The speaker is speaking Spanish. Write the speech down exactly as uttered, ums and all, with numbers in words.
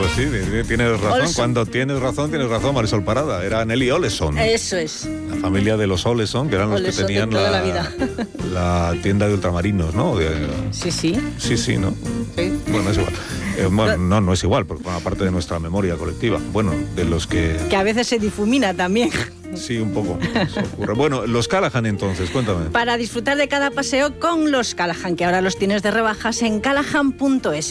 sí, tienes razón. Oleson. Cuando tienes razón, tienes razón, Marisol Parada. Era Nelly Oleson. Eso es. La familia de los Oleson, que eran los Oleson, que tenían de toda la, la vida. la tienda de ultramarinos, ¿no? De, Sí, sí. sí, sí, ¿no? Sí. Bueno, es igual. Eh, bueno, no, no es igual, porque forma parte de nuestra memoria colectiva. Bueno, de los que... Que a veces se difumina también. Sí, un poco. Eso ocurre. Bueno, los Callahan entonces, cuéntame. Para disfrutar de cada paseo con los Callahan, que ahora los tienes de rebajas en callahan punto es.